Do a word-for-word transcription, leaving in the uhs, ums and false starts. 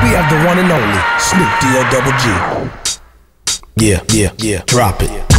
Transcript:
we have the one and only Snoop D O Double G. Yeah, yeah, yeah, drop it.